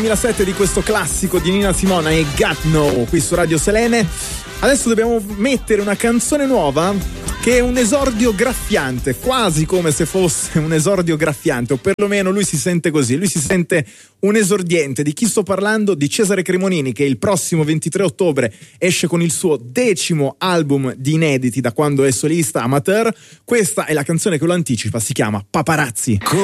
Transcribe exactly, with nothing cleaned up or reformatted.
duemilasette di questo classico di Nina Simone e Got No, qui su Radio Selene. Adesso dobbiamo mettere una canzone nuova che è un esordio graffiante, quasi come se fosse un esordio graffiante, o perlomeno lui si sente così, lui si sente un esordiente. Di chi sto parlando? Di Cesare Cremonini, che il prossimo ventitré ottobre esce con il suo decimo album di inediti da quando è solista amateur. Questa è la canzone che lo anticipa, si chiama Paparazzi. Con